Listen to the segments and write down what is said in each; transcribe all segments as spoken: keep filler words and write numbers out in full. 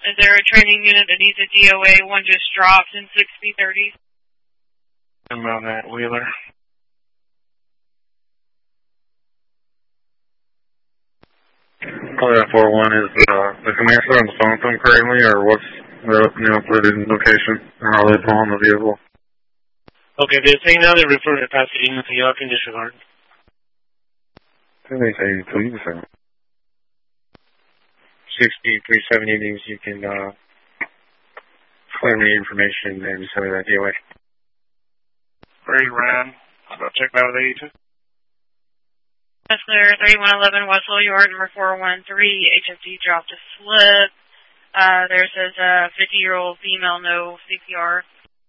Is there a training unit that needs a D O A? One just dropped in six B thirty. I'm on that Wheeler. Call that four one. Is uh, the commander on the phone with them currently, or what's the you know, updated location? Or are they pulling the vehicle? Okay, they're saying now they're referring to Pasadena, so y'all can disregard. I think they say please. sixty-three seven evenings, you can uh, claim any information and send me that D O A. Where you ran? I'll check that with eighty-two. That's clear. thirty-one eleven Westlaw Yard, number four one three. H F D dropped a slip. Uh, there says a fifty-year-old female, no C P R.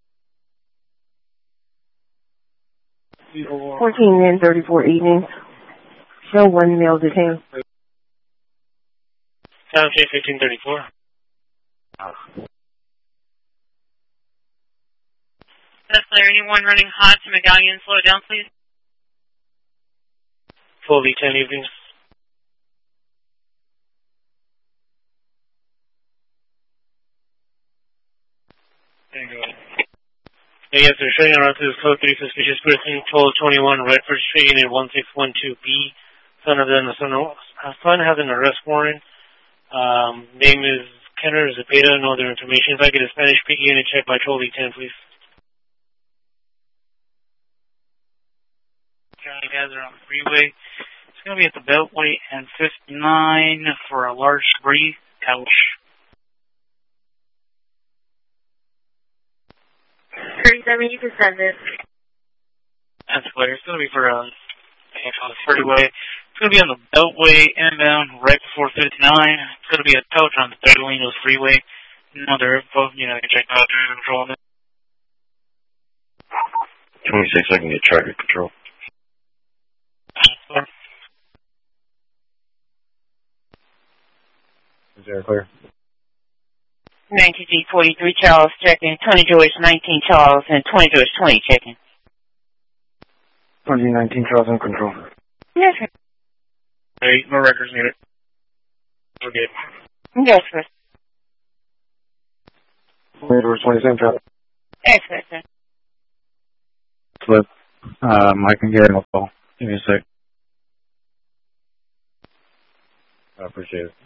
fourteen men, thirty-four evenings. Show one male detained. Sound K fifteen thirty-four. That's clear. Anyone running hot to Medallion, slow it down, please. Full V ten evenings. There you go. Yes, they're showing around to this code three suspicious person, twelve twenty-one Redford Street, unit one six one two B. Son of the son, son has an arrest warrant. Um, name is Kenner Zepeda, no other information. If I get a Spanish speaking unit check by twelve ten, please. County guys are on the freeway. It's going to be at the Beltway and fifty-nine for a large spree couch. thirty-seven, you can send it. That's clear. It's going to be for uh, on the freeway. It's going to be on the Beltway inbound right before fifty-nine. It's going to be a couch on the third lane of the freeway. Another info, you know, you can check out traffic control on it. twenty-six, I can get traffic control. Is there clear? nineteen G forty-three Charles checking. twenty George nineteen Charles and twenty George twenty checking. twenty nineteen Charles in control. Yes, sir. Hey, no records needed. We're good. Yes, sir. Later, twenty-seven Charles. Yes, sir. Slip. Um, I can get an call. Give me a sec. I appreciate it.